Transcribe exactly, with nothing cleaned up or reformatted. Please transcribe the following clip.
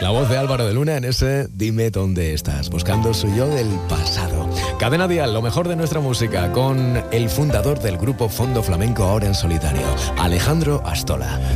La voz de Álvaro de Luna en ese Dime dónde estás, buscando su yo del pasado. Cadena Dial, lo mejor de nuestra música, con el fundador del grupo Fondo Flamenco ahora en solitario, Alejandro Astola.